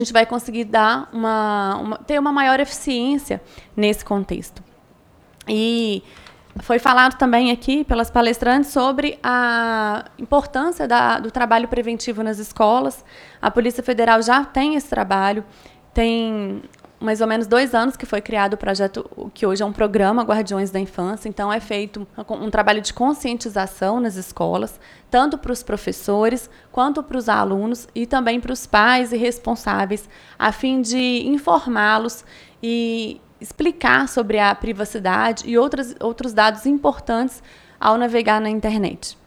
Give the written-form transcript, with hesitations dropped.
a gente vai conseguir dar ter uma maior eficiência nesse contexto. E foi falado também aqui pelas palestrantes sobre a importância do trabalho preventivo nas escolas. A Polícia Federal já tem esse trabalho, tem mais ou menos 2 anos que foi criado o projeto, que hoje é um programa Guardiões da Infância. Então, é feito um trabalho de conscientização nas escolas, tanto para os professores, quanto para os alunos e também para os pais e responsáveis, a fim de informá-los e explicar sobre a privacidade e outros dados importantes ao navegar na internet.